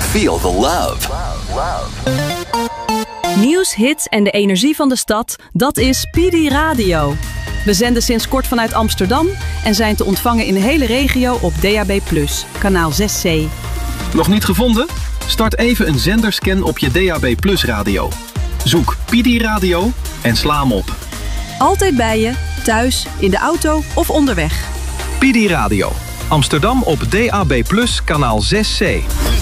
Feel the love. Nieuws, hits en de energie van de stad, dat is PD Radio. We zenden sinds kort vanuit Amsterdam en zijn te ontvangen in de hele regio op DAB+, kanaal 6C. Nog niet gevonden? Start even een zenderscan op je DAB+ radio. Zoek PD Radio en sla hem op. Altijd bij je, thuis, in de auto of onderweg. PD Radio. Amsterdam op DAB+, kanaal 6C.